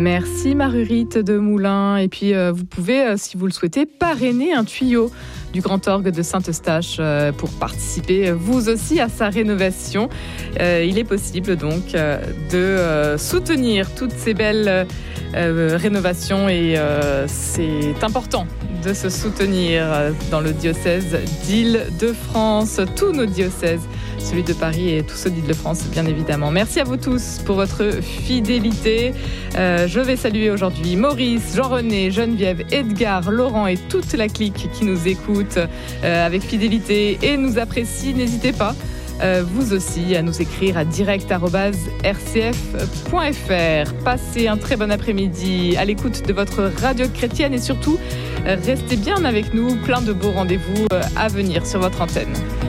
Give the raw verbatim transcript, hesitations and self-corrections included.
Merci Marguerite de Moulins. Et puis euh, vous pouvez, euh, si vous le souhaitez, parrainer un tuyau du Grand Orgue de Saint-Eustache euh, pour participer vous aussi à sa rénovation. Euh, il est possible donc euh, de euh, soutenir toutes ces belles euh, rénovations et euh, c'est important de se soutenir dans le diocèse d'Île-de-France, tous nos diocèses, celui de Paris et tous ceux d'Île-de-France, bien évidemment. Merci à vous tous pour votre fidélité. Euh, je vais saluer aujourd'hui Maurice, Jean-René, Geneviève, Edgar, Laurent et toute la clique qui nous écoute euh, avec fidélité et nous apprécie. N'hésitez pas, euh, vous aussi, à nous écrire à direct arobase r c f point f r. Passez un très bon après-midi à l'écoute de votre radio chrétienne et surtout, restez bien avec nous, plein de beaux rendez-vous à venir sur votre antenne.